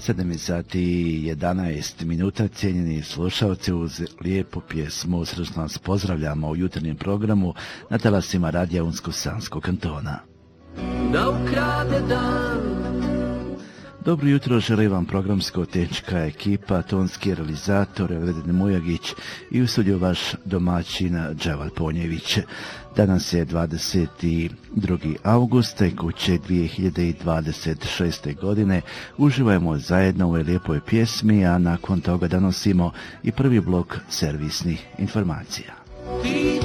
7 sati i 11 minuta, cijenjeni slušalci, uz lijepu pjesmu srčno nas pozdravljamo u jutarnjem programu na talasima radija Unsko-Sanskog kantona. Da ukrade dan. Dobro jutro, želi vam programsko-tehnička ekipa, tonski realizator Vedran Mujagić i u studiju vaš domaćin Dževal Ponjević. Danas je 22. august, tekuće 2026. godine. Uživajmo zajedno u ovoj lijepoj pjesmi, a nakon toga donosimo i prvi blok servisnih informacija. Ti